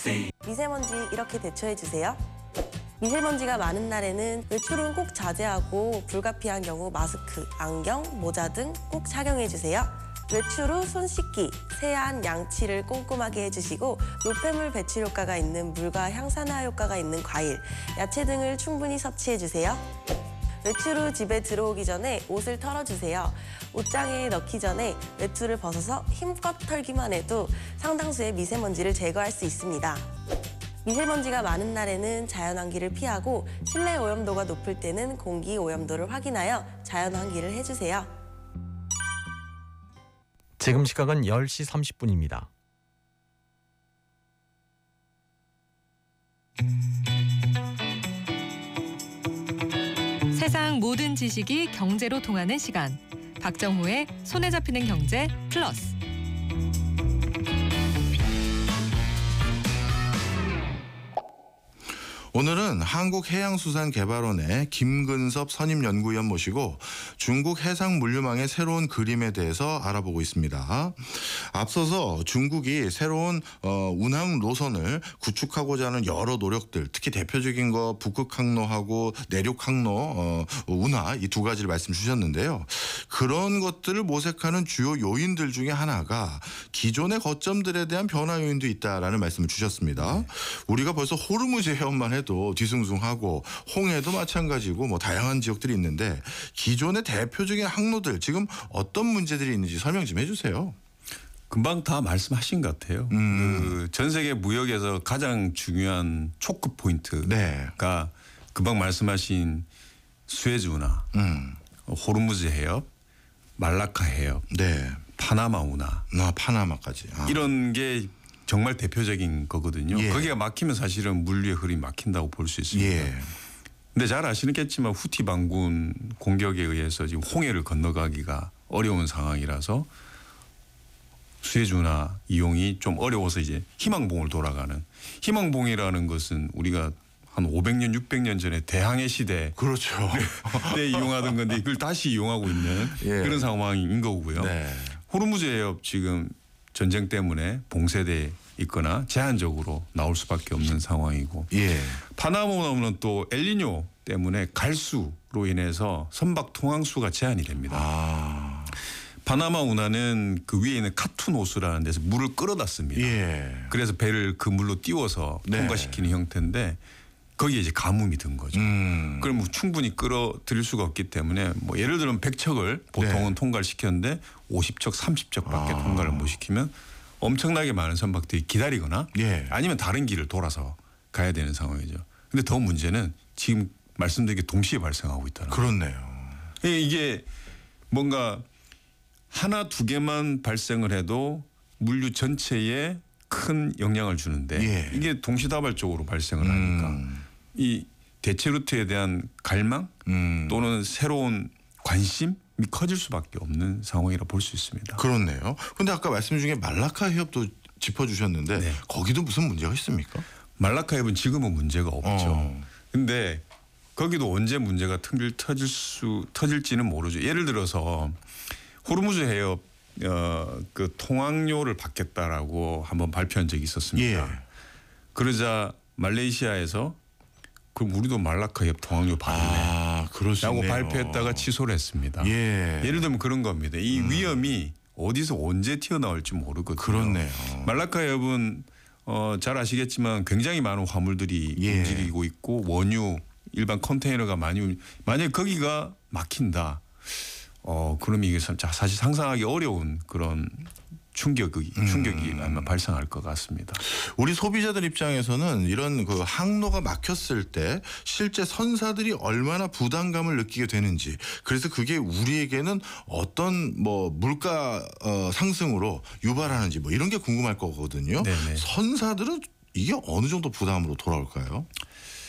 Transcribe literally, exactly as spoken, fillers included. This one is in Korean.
미세먼지 이렇게 대처해 주세요. 미세먼지가 많은 날에는 외출은 꼭 자제하고 불가피한 경우 마스크, 안경, 모자 등 꼭 착용해 주세요. 외출 후 손 씻기, 세안, 양치를 꼼꼼하게 해주시고 노폐물 배출 효과가 있는 물과 향산화 효과가 있는 과일, 야채 등을 충분히 섭취해 주세요. 외출 후 집에 들어오기 전에 옷을 털어주세요. 옷장에 넣기 전에 외투를 벗어서 힘껏 털기만 해도 상당수의 미세먼지를 제거할 수 있습니다. 미세먼지가 많은 날에는 자연환기를 피하고 실내 오염도가 높을 때는 공기 오염도를 확인하여 자연환기를 해주세요. 지금 시각은 열 시 삼십 분입니다. 세상 모든 지식이 경제로 통하는 시간. 박정호의 손에 잡히는 경제 플러스. 오늘은 한국해양수산개발원의 김근섭 선임연구위원 모시고 중국 해상물류망의 새로운 그림에 대해서 알아보고 있습니다. 앞서서 중국이 새로운 어, 운항 노선을 구축하고자 하는 여러 노력들, 특히 대표적인 거 북극항로하고 내륙항로 어, 운하 이 두 가지를 말씀 주셨는데요. 그런 것들을 모색하는 주요 요인들 중에 하나가 기존의 거점들에 대한 변화 요인도 있다라는 말씀을 주셨습니다. 네. 우리가 벌써 호르무즈 해협만 해도 도 뒤숭숭하고 홍해도 마찬가지고 뭐 다양한 지역들이 있는데 기존의 대표적인 항로들 지금 어떤 문제들이 있는지 설명 좀 해주세요. 금방 다 말씀하신 것 같아요. 음. 그 전 세계 무역에서 가장 중요한 초급 포인트가 네. 금방 말씀하신 수에즈 운하, 음. 호르무즈 해협, 말라카 해협, 네. 파나마 운하, 아, 파나마까지 아. 이런 게 정말 대표적인 거거든요. 예. 거기가 막히면 사실은 물류의 흐름이 막힌다고 볼 수 있습니다. 예. 근데 잘 아시겠지만 후티 반군 공격에 의해서 지금 홍해를 건너가기가 어려운 상황이라서 수에즈운하 이용이 좀 어려워서 이제 희망봉을 돌아가는, 희망봉이라는 것은 우리가 한 오백 년, 육백 년 전에 대항해 시대 그렇죠. 때 이용하던 건데 이걸 다시 이용하고 있는 예. 그런 상황인 거고요. 네. 호르무즈 해협 지금 전쟁 때문에 봉쇄돼 있거나 제한적으로 나올 수밖에 없는 상황이고, 예. 파나마운하는 또 엘니뇨 때문에 갈수로 인해서 선박 통항수가 제한이 됩니다. 아. 파나마 운하는 그 위에 있는 카툰 호수라는 데서 물을 끌어다 씁니다. 예. 그래서 배를 그 물로 띄워서 네. 통과시키는 형태인데 거기에 이제 가뭄이 든 거죠. 음. 그럼 뭐 충분히 끌어들일 수가 없기 때문에 뭐 예를 들면 백 척을 보통은 네. 통과를 시켰는데 오십 척, 삼십 척밖에 아. 통과를 못 시키면 엄청나게 많은 선박들이 기다리거나 예. 아니면 다른 길을 돌아서 가야 되는 상황이죠. 근데 더 문제는 지금 말씀드린 게 동시에 발생하고 있다는 거예요. 그렇네요. 이게 뭔가 하나 두 개만 발생을 해도 물류 전체에 큰 영향을 주는데 예. 이게 동시다발적으로 발생을 하니까 음. 이 대체 루트에 대한 갈망 음. 또는 새로운 관심이 커질 수밖에 없는 상황이라 볼 수 있습니다. 그렇네요. 근데 아까 말씀 중에 말라카 해협도 짚어주셨는데 네. 거기도 무슨 문제가 있습니까? 말라카 해협은 지금은 문제가 없죠. 어. 근데 거기도 언제 문제가 틈길 터질 수 터질지는 모르죠. 예를 들어서 호르무즈 해협 어, 그 통항료를 받겠다라고 한번 발표한 적이 있었습니다. 예. 그러자 말레이시아에서 그럼 우리도 말라카 해협 통항료 받을래? 아, 그러시네요. 라고 발표했다가 취소를 했습니다. 예. 예를 들면 그런 겁니다. 이 음. 위험이 어디서 언제 튀어나올지 모르거든요. 그렇네요. 말라카 해협은 어, 잘 아시겠지만 굉장히 많은 화물들이 예. 움직이고 있고 원유 일반 컨테이너가 많이 만약에 거기가 막힌다. 어 그럼 이게 사실 상상하기 어려운 그런 충격이 충격이 음. 아마 발생할 것 같습니다. 우리 소비자들 입장에서는 이런 그 항로가 막혔을 때 실제 선사들이 얼마나 부담감을 느끼게 되는지, 그래서 그게 우리에게는 어떤 뭐 물가 어, 상승으로 유발하는지 뭐 이런 게 궁금할 거거든요. 네네. 선사들은 이게 어느 정도 부담으로 돌아올까요?